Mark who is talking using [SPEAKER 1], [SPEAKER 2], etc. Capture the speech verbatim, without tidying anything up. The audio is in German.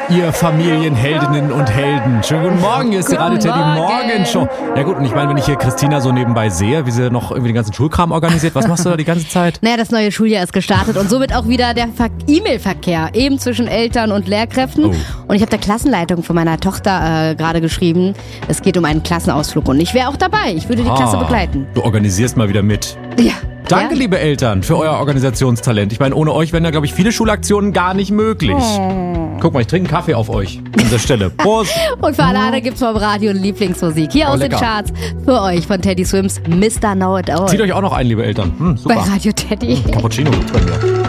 [SPEAKER 1] ihr Familienheldinnen und Helden. Schönen guten Morgen, hier ist die Radio Teddy Morgenshow. Ja gut, und ich meine, wenn ich hier Christina so nebenbei sehe, wie sie noch irgendwie den ganzen Schulkram organisiert, was machst du da die ganze Zeit?
[SPEAKER 2] Naja, das neue Schuljahr ist gestartet und somit auch wieder der Ver- E-Mail-Verkehr, eben zwischen Eltern und Lehrkräften.
[SPEAKER 1] Oh.
[SPEAKER 2] Und ich habe der Klassenleitung von meiner Tochter äh, gerade geschrieben, es geht um einen Klassenausflug und ich wäre auch dabei. Ich würde die Klasse
[SPEAKER 1] Ah,
[SPEAKER 2] begleiten.
[SPEAKER 1] Du organisierst mal wieder mit.
[SPEAKER 2] Ja.
[SPEAKER 1] Danke,
[SPEAKER 2] ja?
[SPEAKER 1] liebe Eltern, für euer Organisationstalent. Ich meine, ohne euch wären ja, glaube ich, viele Schulaktionen gar nicht möglich. Guck mal, ich trinke einen Kaffee auf euch an dieser Stelle. Prost!
[SPEAKER 2] Und für alle anderen gibt's vom Radio Lieblingsmusik. Hier
[SPEAKER 1] Oh,
[SPEAKER 2] aus
[SPEAKER 1] lecker.
[SPEAKER 2] den Charts für euch von Teddy Swims Mister Know It All.
[SPEAKER 1] Zieht euch auch noch ein, liebe Eltern. Hm, super.
[SPEAKER 2] Bei Radio Teddy.
[SPEAKER 1] Cappuccino gibt's bei mir.